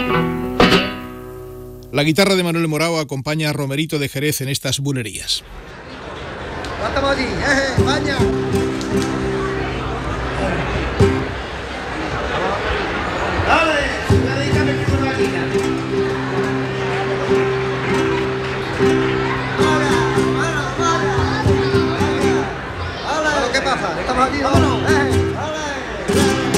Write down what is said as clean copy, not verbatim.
La guitarra de Manuel Morao acompaña a Romerito de Jerez en estas bulerías. Estamos allí, vaya.